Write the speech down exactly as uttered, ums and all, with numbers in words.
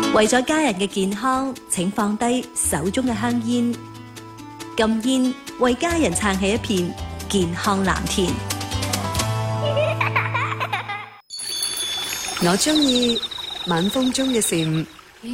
為咗家人嘅健康，請放低手中嘅香煙，禁煙，為家人撐起一片健康藍田。 我中意晚風中嘅蟬。